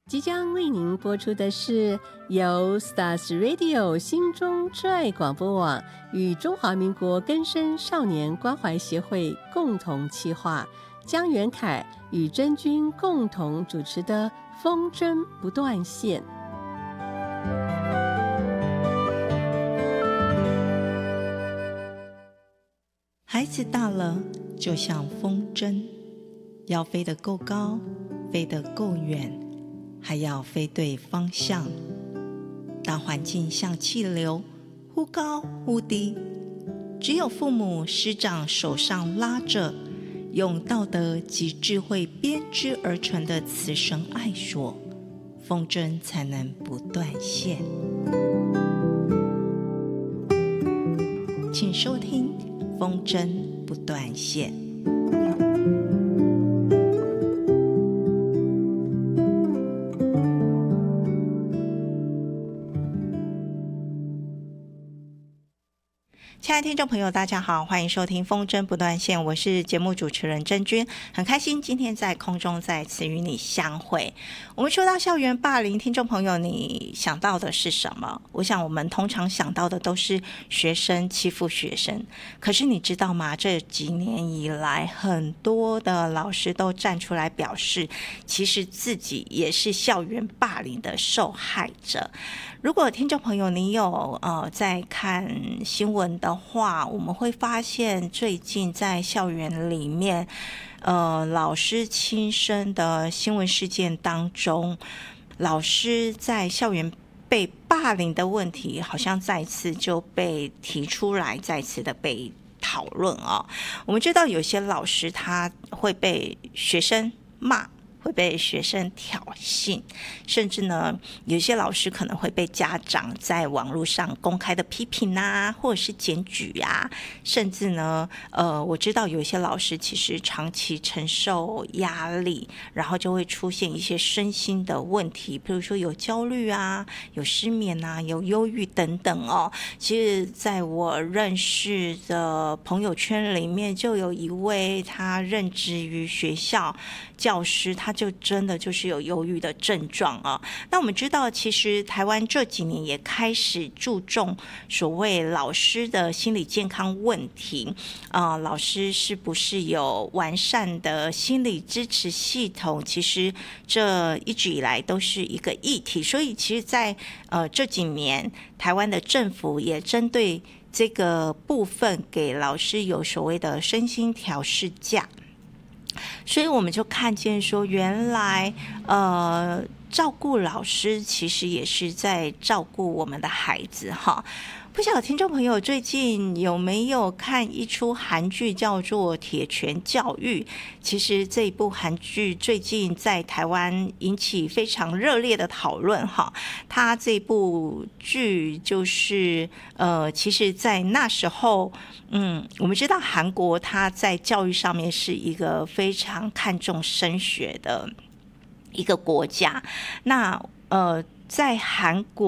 即将为您播出的是由 Stars Radio 心中之爱广播网与中华民国更生少年关怀协会共同企划，江元凯与真君共同主持的风筝不断线。 孩子大了，就像风筝，要飞得够高，飞得够远，还要飞对方向。大环境像气流，忽高忽低，只有父母师长手上拉着，用道德及智慧编织而成的慈绳爱索，风筝才能不断线。请收听风筝不断线。亲爱的听众朋友，大家好，欢迎收听风筝不断线，我是节目主持人真君，很开心今天在空中再次与你相会。我们说到校园霸凌，听众朋友你想到的是什么？我想我们通常想到的都是学生欺负学生，可是你知道吗？这几年以来，很多的老师都站出来表示，其实自己也是校园霸凌的受害者。如果听众朋友你有在看新闻的话，我们会发现最近在校园里面老师亲身的新闻事件当中，老师在校园被霸凌的问题好像再次就被提出来，再次的被讨论哦。我们知道有些老师他会被学生骂，会被学生挑衅，甚至呢，有些老师可能会被家长在网络上公开的批评啊，或者是检举啊，甚至呢，我知道有一些老师其实长期承受压力，然后就会出现一些身心的问题，比如说有焦虑啊，有失眠啊，有忧郁等等哦。其实在我认识的朋友圈里面，就有一位他任职于学校教师，他就真的就是有忧郁的症状啊。那我们知道，其实台湾这几年也开始注重所谓老师的心理健康问题，老师是不是有完善的心理支持系统？其实这一直以来都是一个议题。所以，其实在这几年，台湾的政府也针对这个部分，给老师有所谓的身心调适假。所以我们就看见说，原来照顾老师其实也是在照顾我们的孩子哈。不晓得听众朋友最近有没有看一出韩剧叫做《铁拳教育》？其实这一部韩剧最近在台湾引起非常热烈的讨论哈。它这部剧就是其实在那时候我们知道韩国它在教育上面是一个非常看重升学的一个国家。那在韩国